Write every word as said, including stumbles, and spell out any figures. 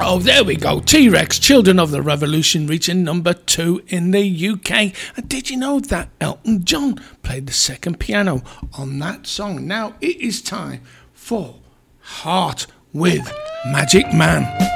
Oh, there we go. T-Rex, Children of the Revolution, reaching number two in the U K. And did you know that Elton John played the second piano on that song? Now it is time for Heart with Magic Man.